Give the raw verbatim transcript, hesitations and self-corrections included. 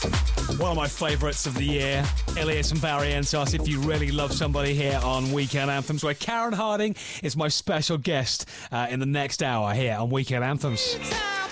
One of my favourites of the year, Ilias and Barrientos, If You Really Love Somebody, here on Weekend Anthems, where Karen Harding is my special guest uh, in the next hour here on Weekend Anthems.